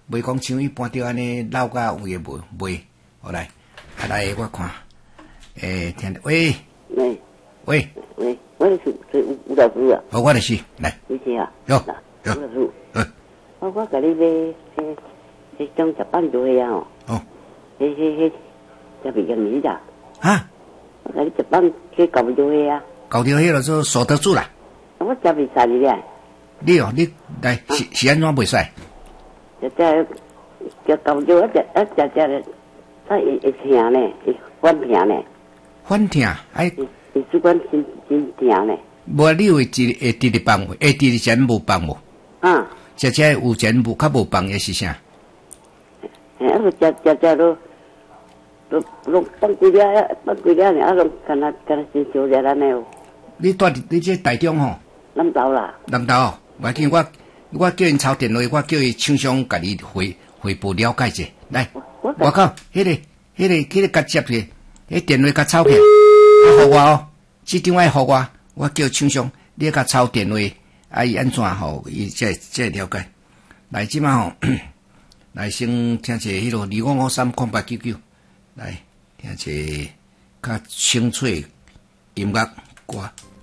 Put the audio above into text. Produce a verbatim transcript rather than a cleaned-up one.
袂讲像一般着安尼老甲有诶无袂，好来，啊来我看，诶、欸，听喂喂喂喂，我是是吴老师啊。 好，我就是，来， 你是啊？ 哟吴老师， 呃， 我我甲你买迄迄种十磅多的啊哦， 哦， 迄迄迄十二个米啦， 啊， 我甲你十磅去搞多的啊， 搞掉迄个做守得住啦。 我食袂晒你咧， 你哦，你来是是安怎袂使？ 只只只搞多一只一只只咧，它会会疼咧，会反疼咧， 反疼，哎， 会主管真真疼咧， 无你有一会直直放，会直直前无放无？ 啊， 只只有前无较无放的是啥？ 哎，啊，只只只都都都放几粒，放几粒呢？啊，拢干那干那真少粒安尼哦， 你住你这台中吼？ 南投啦， 南投哦，我见我我叫因抄电话，我叫伊厂商甲你回回报了解者。来， 我我靠，迄、那个、迄、那个、迄、那个甲接去，迄电话甲抄起来，啊，互我哦，这张爱互我，我叫厂商，你甲抄电话，啊，伊安怎吼，伊才才了解。来，即马吼，来先听一下迄落二五五三空八九九，来听一下较清脆音乐歌。